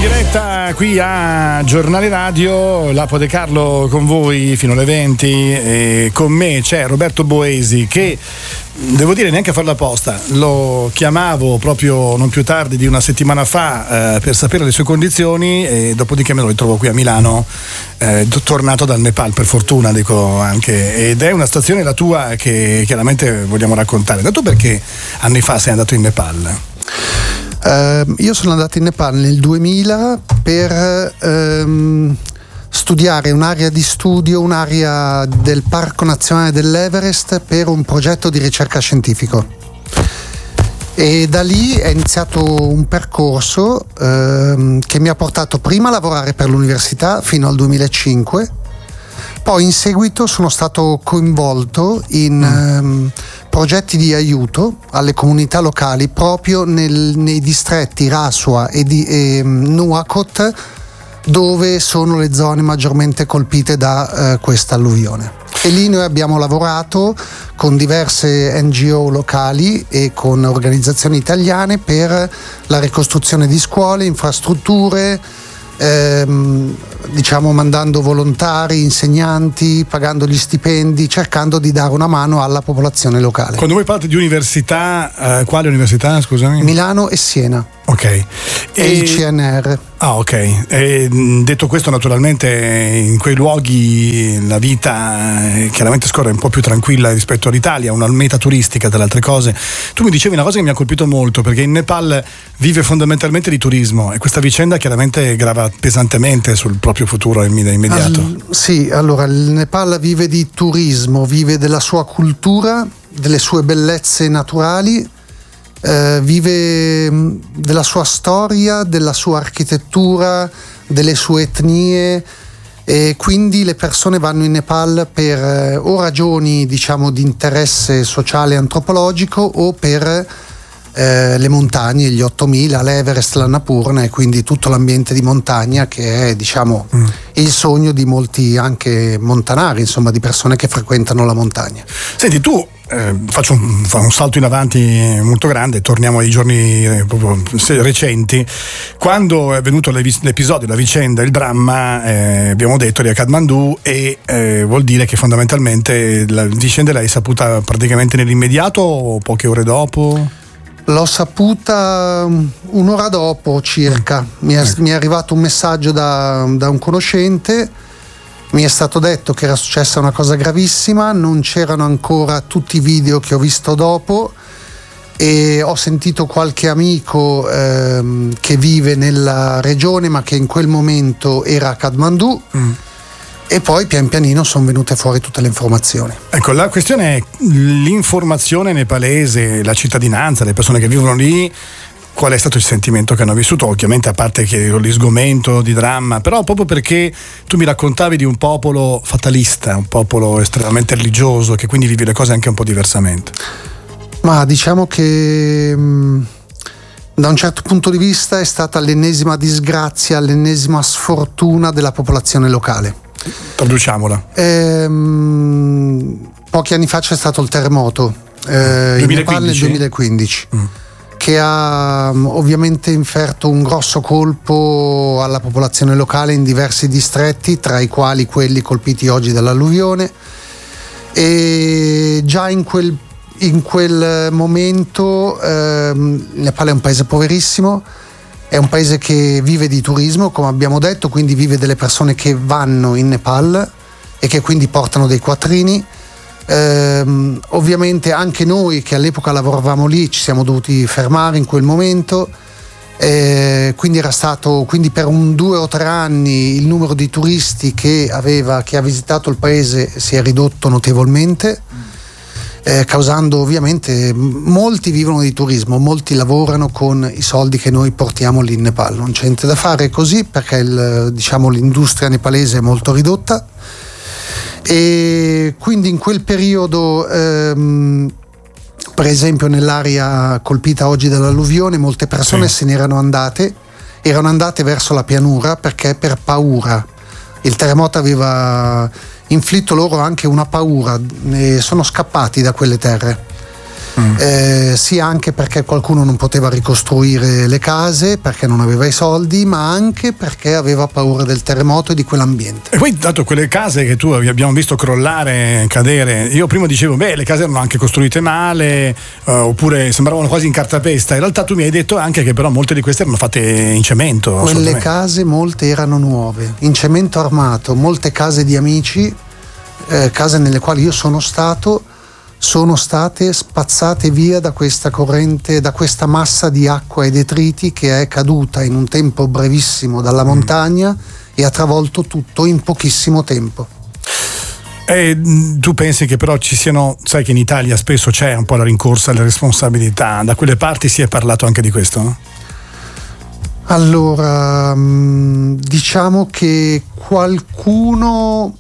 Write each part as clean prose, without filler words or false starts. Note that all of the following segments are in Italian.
diretta qui a Giornale Radio, Lapo De Carlo con voi fino alle 20 e con me c'è Roberto Boesi che, devo dire, neanche a farla apposta, lo chiamavo proprio non più tardi di una settimana fa per sapere le sue condizioni e dopodiché me lo ritrovo qui a Milano, tornato dal Nepal, per fortuna dico anche, ed è una stazione la tua che chiaramente vogliamo raccontare. Da tu perché anni fa sei andato in Nepal? Io sono andato in Nepal nel 2000 per studiare un'area di studio, un'area del Parco Nazionale dell'Everest per un progetto di ricerca scientifico. E da lì è iniziato un percorso che mi ha portato prima a lavorare per l'università fino al 2005, poi in seguito sono stato coinvolto in progetti di aiuto alle comunità locali proprio nei distretti Rasua e Nuakchot, dove sono le zone maggiormente colpite da questa alluvione. E lì noi abbiamo lavorato con diverse NGO locali e con organizzazioni italiane per la ricostruzione di scuole, infrastrutture, diciamo mandando volontari, insegnanti, pagando gli stipendi, cercando di dare una mano alla popolazione locale. Quando voi parlate di università, quale università, scusami? Milano e Siena. Ok. E il CNR. Ah, ok. E, detto questo, naturalmente in quei luoghi la vita chiaramente scorre un po' più tranquilla rispetto all'Italia, una meta turistica tra le altre cose. Tu mi dicevi una cosa che mi ha colpito molto, perché in Nepal vive fondamentalmente di turismo e questa vicenda chiaramente grava pesantemente sul proprio futuro immediato. Sì, allora il Nepal vive di turismo, vive della sua cultura, delle sue bellezze naturali, vive della sua storia, della sua architettura, delle sue etnie, e quindi le persone vanno in Nepal per o ragioni, diciamo, di interesse sociale e antropologico o per le montagne, gli 8000, l'Everest, l'Annapurna e quindi tutto l'ambiente di montagna che è, diciamo, il sogno di molti anche montanari, insomma, di persone che frequentano la montagna. Senti, tu faccio un salto in avanti molto grande, torniamo ai giorni proprio recenti, quando è venuto l'episodio, la vicenda, il dramma, abbiamo detto, di Kathmandu, e vuol dire che fondamentalmente la vicenda l'hai saputa praticamente nell'immediato o poche ore dopo? L'ho saputa un'ora dopo circa. Mi è arrivato un messaggio da un conoscente, mi è stato detto che era successa una cosa gravissima, non c'erano ancora tutti i video che ho visto dopo e ho sentito qualche amico che vive nella regione ma che in quel momento era a Kathmandu. E poi pian pianino sono venute fuori tutte le informazioni. Ecco, la questione è l'informazione nepalese, la cittadinanza, le persone che vivono lì. Qual è stato il sentimento che hanno vissuto? Ovviamente, a parte che lo sgomento, di dramma, però proprio perché tu mi raccontavi di un popolo fatalista, un popolo estremamente religioso, che quindi vive le cose anche un po' diversamente. Ma diciamo che da un certo punto di vista è stata l'ennesima disgrazia, l'ennesima sfortuna della popolazione locale. Traduciamola. Pochi anni fa c'è stato il terremoto in Nepal nel 2015 che ha ovviamente inferto un grosso colpo alla popolazione locale in diversi distretti, tra i quali quelli colpiti oggi dall'alluvione, e già in quel momento il Nepal è un paese poverissimo. È un paese che vive di turismo, come abbiamo detto, quindi vive delle persone che vanno in Nepal e che quindi portano dei quattrini. Ovviamente anche noi che all'epoca lavoravamo lì ci siamo dovuti fermare in quel momento. Quindi per 2 o 3 anni il numero di turisti che ha visitato il paese si è ridotto notevolmente. Causando ovviamente, molti vivono di turismo, molti lavorano con i soldi che noi portiamo lì in Nepal, non c'è niente da fare così perché l'industria nepalese è molto ridotta e quindi in quel periodo per esempio nell'area colpita oggi dall'alluvione molte persone se ne erano andate verso la pianura perché per paura. Il terremoto aveva inflitto loro anche una paura e sono scappati da quelle terre. Sia anche perché qualcuno non poteva ricostruire le case perché non aveva i soldi, ma anche perché aveva paura del terremoto e di quell'ambiente. E poi dato quelle case che tu abbiamo visto crollare, cadere, io prima dicevo le case erano anche costruite male, oppure sembravano quasi in cartapesta. In realtà tu mi hai detto anche che però molte di queste erano fatte in cemento. Quelle case molte erano nuove, in cemento armato. Molte case di amici, case nelle quali io sono stato, sono state spazzate via da questa corrente, da questa massa di acqua e detriti che è caduta in un tempo brevissimo dalla montagna e ha travolto tutto in pochissimo tempo. E tu pensi che però ci siano, sai che in Italia spesso c'è un po' la rincorsa alle responsabilità, da quelle parti si è parlato anche di questo, no? Allora, diciamo che qualcuno,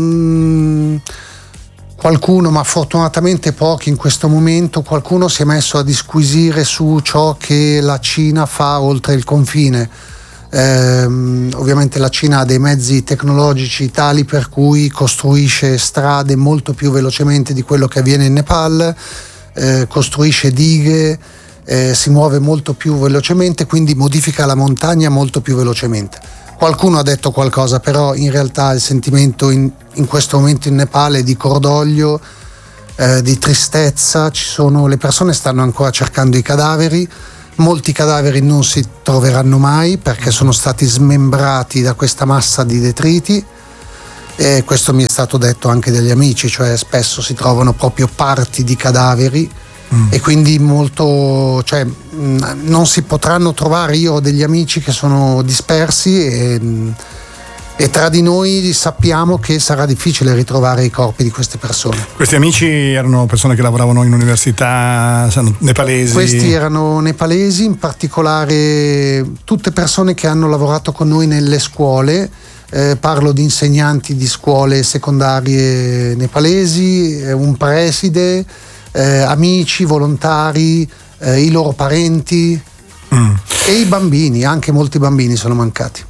ma fortunatamente pochi in questo momento, qualcuno si è messo a disquisire su ciò che la Cina fa oltre il confine. Ovviamente la Cina ha dei mezzi tecnologici tali per cui costruisce strade molto più velocemente di quello che avviene in Nepal, costruisce dighe, si muove molto più velocemente, quindi modifica la montagna molto più velocemente. Qualcuno ha detto qualcosa, però in realtà il sentimento in questo momento in Nepal è di cordoglio, di tristezza. Le persone stanno ancora cercando i cadaveri. Molti cadaveri non si troveranno mai perché sono stati smembrati da questa massa di detriti, e questo mi è stato detto anche dagli amici, cioè spesso si trovano proprio parti di cadaveri e quindi non si potranno trovare. Io ho degli amici che sono dispersi e tra di noi sappiamo che sarà difficile ritrovare i corpi di queste persone. Questi amici erano persone che lavoravano in università, nepalesi? Questi erano nepalesi, in particolare tutte persone che hanno lavorato con noi nelle scuole. Parlo di insegnanti di scuole secondarie nepalesi, un preside, amici, volontari, i loro parenti e i bambini, anche molti bambini sono mancati.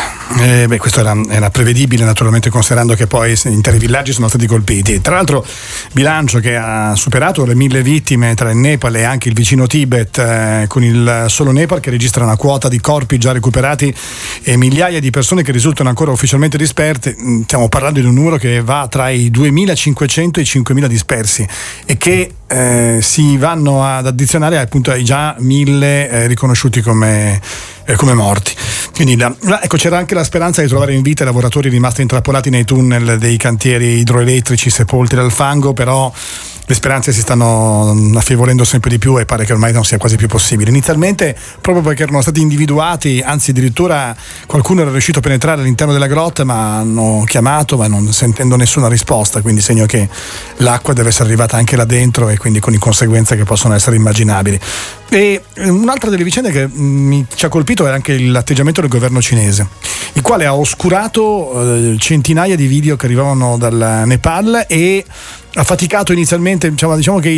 Questo era prevedibile, naturalmente, considerando che poi interi villaggi sono stati colpiti. Tra l'altro, bilancio che ha superato le 1.000 vittime tra il Nepal e anche il vicino Tibet, con il solo Nepal che registra una quota di corpi già recuperati e migliaia di persone che risultano ancora ufficialmente disperte. Stiamo parlando di un numero che va tra i 2.500 e i 5.000 dispersi e che si vanno ad addizionare appunto ai già 1.000 riconosciuti come morti. Quindi ecco, c'era anche la speranza di trovare in vita i lavoratori rimasti intrappolati nei tunnel dei cantieri idroelettrici sepolti dal fango, però le speranze si stanno affievolendo sempre di più e pare che ormai non sia quasi più possibile. Inizialmente, proprio perché erano stati individuati, anzi addirittura qualcuno era riuscito a penetrare all'interno della grotta, ma hanno chiamato ma non sentendo nessuna risposta, quindi segno che l'acqua deve essere arrivata anche là dentro e quindi con conseguenze che possono essere immaginabili. E un'altra delle vicende che ci ha colpito è anche l'atteggiamento del governo cinese, il quale ha oscurato centinaia di video che arrivavano dal Nepal e ha faticato inizialmente, diciamo che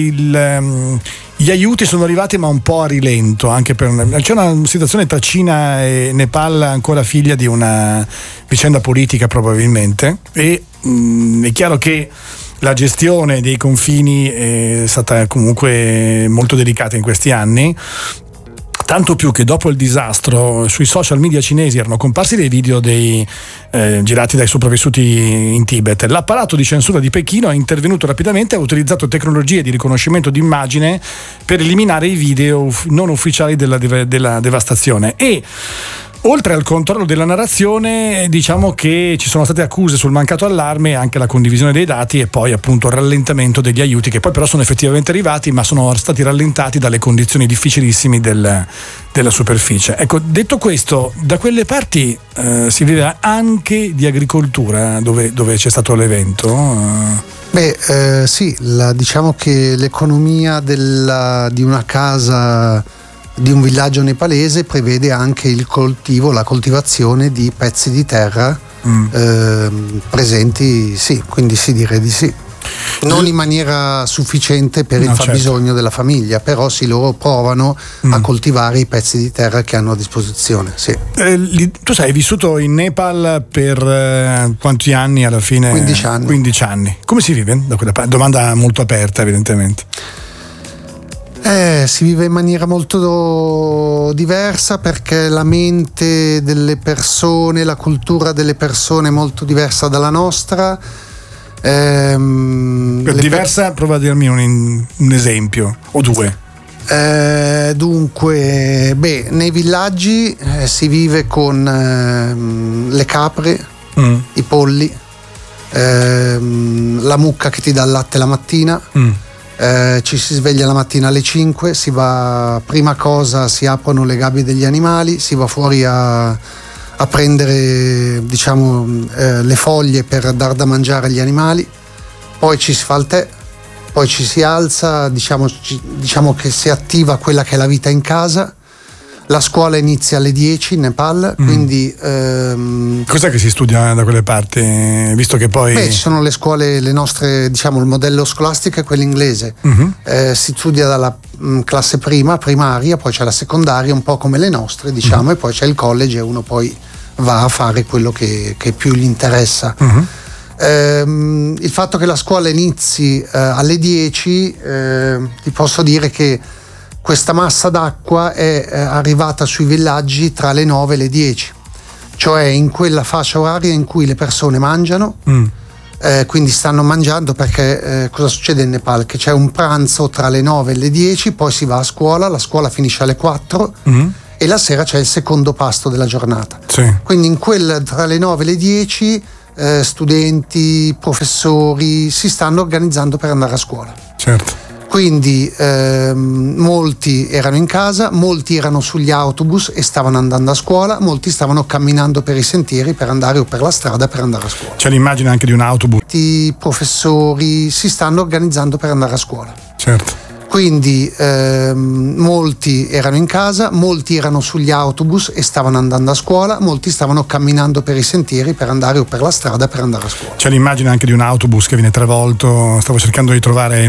gli aiuti sono arrivati ma un po' a rilento, anche c'è una situazione tra Cina e Nepal ancora figlia di una vicenda politica probabilmente, e è chiaro che la gestione dei confini è stata comunque molto delicata in questi anni, tanto più che dopo il disastro sui social media cinesi erano comparsi dei video girati dai sopravvissuti in Tibet. L'apparato di censura di Pechino è intervenuto rapidamente e ha utilizzato tecnologie di riconoscimento d'immagine per eliminare i video non ufficiali della devastazione. E oltre al controllo della narrazione, diciamo che ci sono state accuse sul mancato allarme, anche la condivisione dei dati e poi appunto il rallentamento degli aiuti, che poi però sono effettivamente arrivati, ma sono stati rallentati dalle condizioni difficilissime della superficie. Ecco, detto questo, da quelle parti si vive anche di agricoltura dove c'è stato l'evento? Sì, diciamo che l'economia di una casa di un villaggio nepalese prevede anche il coltivo, la coltivazione di pezzi di terra presenti, sì, quindi sì, direi di sì. Non in maniera sufficiente per il fabbisogno, certo, della famiglia, però sì, loro provano a coltivare i pezzi di terra che hanno a disposizione, sì. Tu sei vissuto in Nepal per quanti anni alla fine? 15 anni. 15 anni. Come si vive da quella parte? Domanda molto aperta, evidentemente. Si vive in maniera molto diversa, perché la mente delle persone, la cultura delle persone è molto diversa dalla nostra. Diversa, prova a dirmi un esempio o due. Dunque, nei villaggi si vive con le capre, i polli, la mucca che ti dà il latte la mattina. Ci si sveglia la mattina alle 5, si va, prima cosa si aprono le gabbie degli animali, si va fuori a prendere, diciamo, le foglie per dar da mangiare agli animali, poi ci si fa il tè, poi ci si alza, diciamo che si attiva quella che è la vita in casa. La scuola inizia alle 10 in Nepal, quindi cos'è che si studia da quelle parti? Visto che poi ci sono le scuole, le nostre, diciamo, il modello scolastico è quello inglese. Si studia dalla classe primaria, poi c'è la secondaria, un po' come le nostre, diciamo, e poi c'è il college e uno poi va a fare quello che più gli interessa. Il fatto che la scuola inizi alle 10, ti posso dire che questa massa d'acqua è arrivata sui villaggi tra le 9 e le 10, cioè in quella fascia oraria in cui le persone mangiano, quindi stanno mangiando, perché cosa succede in Nepal? Che c'è un pranzo tra le 9 e le 10, poi si va a scuola, la scuola finisce alle 4 e la sera c'è il secondo pasto della giornata. Quindi in quel tra le 9 e le 10 studenti, professori si stanno organizzando per andare a scuola. Certo. Quindi molti erano in casa, molti erano sugli autobus e stavano andando a scuola, molti stavano camminando per i sentieri per andare, o per la strada per andare a scuola. C'è l'immagine anche di un autobus. I professori si stanno organizzando per andare a scuola. Certo. Quindi molti erano in casa, molti erano sugli autobus e stavano andando a scuola, molti stavano camminando per i sentieri per andare, o per la strada per andare a scuola. C'è l'immagine anche di un autobus che viene travolto. Stavo cercando di trovare